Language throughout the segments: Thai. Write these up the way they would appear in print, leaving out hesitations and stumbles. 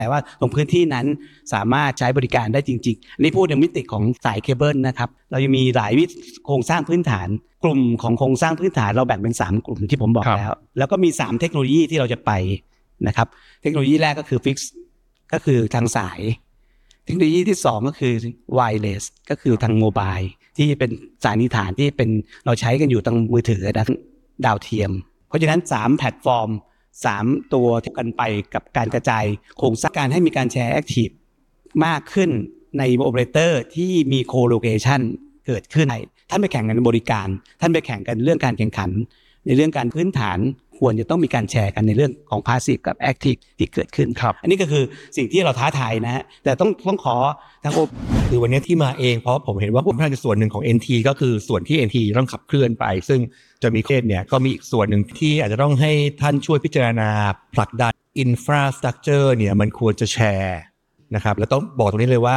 แต่ว่าตรงพื้นที่นั้นสามารถใช้บริการได้จริงๆอันนี้พูดในมิติของสายเคเบิลนะครับเรายังมีหลายโครงสร้างพื้นฐานกลุ่มของโครงสร้างพื้นฐานเราแบ่งเป็น3กลุ่มที่ผมบอกแล้วก็มี3เทคโนโลยีที่เราจะไปนะครับเทคโนโลยีแรกก็คือฟิกซ์ก็คือทางสายเทคโนโลยีที่2ก็คือไวเลสก็คือทางโมบายที่เป็นสายนิฐานที่เป็นเราใช้กันอยู่ทางมือถือนะดาวเทียมเพราะฉะนั้น3แพลตฟอร์ม3ตัวที่กันไปกับการกระจายโครงสร้างการให้มีการแชร์แอคทีฟมากขึ้นในโอเปอเรเตอร์ที่มีโคโลเคชันเกิดขึ้นท่านไปแข่งกันในบริการท่านไปแข่งกันเรื่องการแข่งขันในเรื่องการพื้นฐานควรจะต้องมีการแชร์กันในเรื่องของ Passive กับ Active ที่เกิดขึ้นอันนี้ก็คือสิ่งที่เราท้าทายนะฮะแต่ต้องขอทางคือวันนี้ที่มาเองเพราะผมเห็นว่าผมน่าจะส่วนหนึ่งของ NT ก็คือส่วนที่ NT ต้องขับเคลื่อนไปซึ่งจะมีเคสเนี่ยก็มีอีกส่วนหนึ่งที่อาจจะต้องให้ท่านช่วยพิจารณาผลักดัน Infrastructure เนี่ยมันควรจะแชร์นะครับแล้วต้องบอกตรงนี้เลยว่า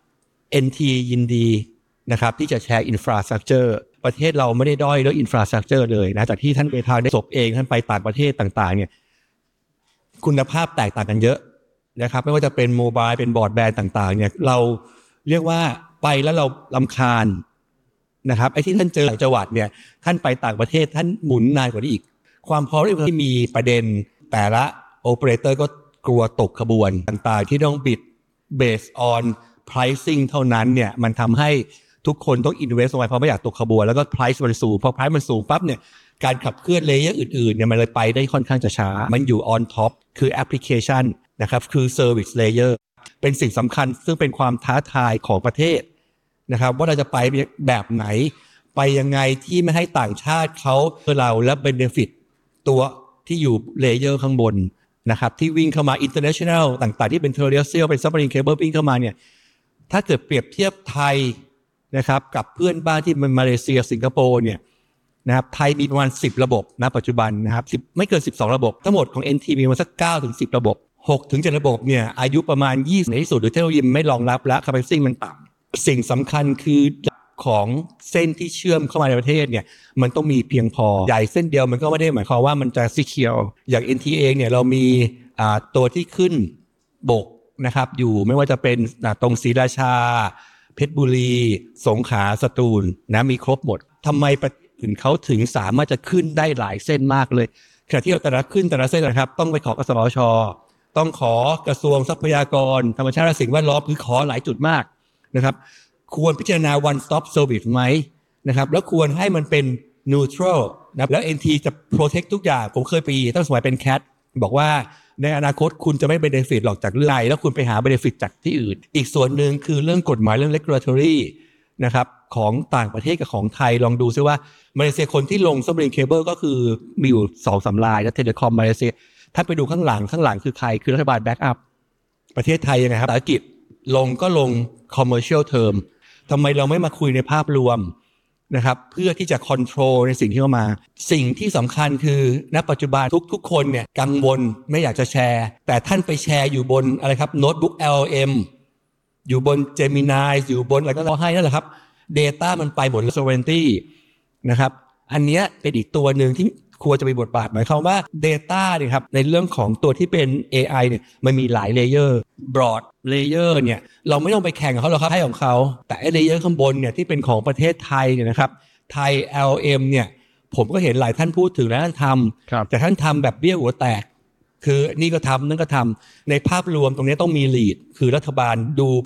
NT ยินดีนะครับที่จะแชร์ Infrastructure ประเทศเราไม่ได้ด้อยเรื่อง Infrastructure เลยนะจากที่ท่านไปทางได้จบเองท่านไปต่างประเทศต่างๆเนี่ยคุณภาพแตกต่างกันเยอะนะครับไม่ว่าจะเป็นโมบายเป็นบรอดแบนด์ต่างๆเนี่ยเราเรียกว่าไปแล้วเรารำคาญนะครับไอ้ที่ท่านเจอหลายจังหวัดเนี่ยท่านไปต่างประเทศท่านหมุนนานกว่านี้อีกความพร้อมที่มีประเด็นแต่ละโอเปอเรเตอร์ก็กลัวตกขบวนต่างๆที่ต้องบิด based on pricing เท่านั้นเนี่ยมันทำให้ทุกคนต้อง invest ลงไปเพราะไม่อยากตกขบวนแล้วก็ price มันสูงพอ price มันสูงปั๊บเนี่ยการขับเคลื่อนเลเยอร์อื่นๆเนี่ยมันเลยไปได้ค่อนข้างจะช้ามันอยู่ on top คือ application นะครับคือ service layer เป็นสิ่งสำคัญซึ่งเป็นความท้าทายของประเทศนะครับว่าเราจะไปแบบไหนไปยังไงที่ไม่ให้ต่างชาติเขาเราและ benefit ตัวที่อยู่เลเยอร์ข้างบนนะครับที่วิ่งเข้ามา international ต่างๆที่เป็น terrestrial เป็น submarine cable วิ่งเข้ามาเนี่ยถ้าเกิดเปรียบเทียบไทยนะครับกับเพื่อนบ้านที่เป็นมาเลเซียสิงคโปร์เนี่ยนะครับไทยมีประมาณ10ระบบนะปัจจุบันนะครับ10ไม่เกิน12ระบบทั้งหมดของ NT มีประมาณสัก9ถึง10ระบบ6ถึง7ระบบเนี่ยอายุประมาณ20ในที่สุดหรือเทคโนโลยีไม่รองรับและ capacity มันต่ำสิ่งสำคัญคือของเส้นที่เชื่อมเข้ามาในประเทศเนี่ยมันต้องมีเพียงพอใหญ่เส้นเดียวมันก็ไม่ได้หมายความว่ามันจะ secure อย่าง NT เองเนี่ยเรามีตัวที่ขึ้นบกนะครับอยู่ไม่ว่าจะเป็นตรงศรีราชาเพชรบุรีสงขลาสตูลนะมีครบหมดทำไมประเทศอื่นเขาถึงสามารถจะขึ้นได้หลายเส้นมากเลยขณะที่เราแต่ละเส้นนะครับต้องไปขอกสทช.ต้องขอกระทรวงทรัพยากรธรรมชาติและสิ่งแวดล้อมคือขอหลายจุดมากนะครับควรพิจารณา one stop service ไหมนะครับแล้วควรให้มันเป็น neutral นะแล้ว NT จะ protect ทุกอย่างผมเคยไปตั้งสมัยเป็น CAT บอกว่าในอนาคตคุณจะไม่ benefit หรอกจากเรื่องใดแล้วคุณไปหา benefit จากที่อื่นอีกส่วนหนึ่งคือเรื่องกฎหมายเรื่อง regulatory นะครับของต่างประเทศกับของไทยลองดูซิว่ามาเลเซียคนที่ลง submarine cable ก็คือมีอยู่ 2-3 รายและ Telecom มาเลเซียถ้าไปดูข้างหลังคือใครคือรัฐบาล back up ประเทศไทยยังไงครับภารกิจลง commercial term ทำไมเราไม่มาคุยในภาพรวมนะครับเพื่อที่จะ control ในสิ่งที่เข้ามาสิ่งที่สำคัญคือณปัจจุบันทุกคนเนี่ยกังวลไม่อยากจะแชร์แต่ท่านไปแชร์อยู่บนอะไรครับโน้ตบุ๊ก LLM อยู่บน Gemini อยู่บนอะไรก็รอให้นั่นแหละครับ data มันไปหมด sovereignty นะครับอันเนี้ยเป็นอีกตัวหนึ่งที่ควรจะมีบทบาทหมายความว่า data เนี่ยครับในเรื่องของตัวที่เป็น AI เนี่ยมันมีหลาย layer broad layer เนี่ยเราไม่ต้องไปแข่งกับเขาหรอกครับให้ของเขาแต่ไอ้ layer ข้างบนเนี่ยที่เป็นของประเทศไทยเนี่ยนะครับไทย LM เนี่ยผมก็เห็นหลายท่านพูดถึงและท่านทำแต่ท่านทำแบบเบี้ยหัวแตกคือนี่ก็ทำนั่นก็ทำในภาพรวมตรงนี้ต้องมี lead คือรัฐบาลดู